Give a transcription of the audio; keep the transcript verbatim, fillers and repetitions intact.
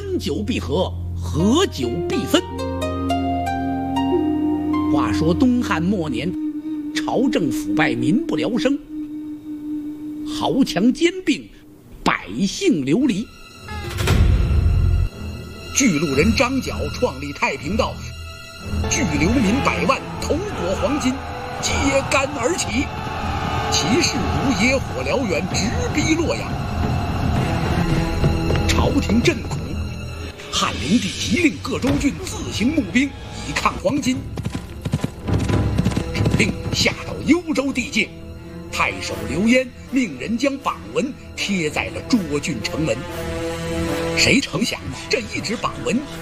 久必合，合久必分。话说东汉末年，朝政腐败，民不聊生，豪强兼并，百姓流离。巨鹿人张角创立太平道，聚流民百万，头裹黄金，揭竿而起，其势如野火燎原，直逼洛阳。朝廷震恐，汉灵帝急令各州郡自行募兵，以抗黄巾。指令下到幽州地界，太守刘焉命人将榜文贴在了涿郡城门。谁成想这一纸榜文